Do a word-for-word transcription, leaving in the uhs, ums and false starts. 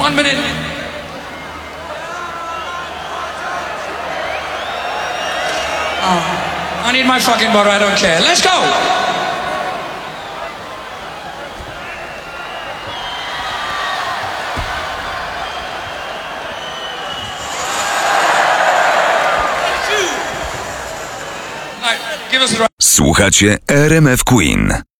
One minute. Oh, I need my fucking water, I don't care. Let's go! Give us the right. Słuchacie R M F Queen.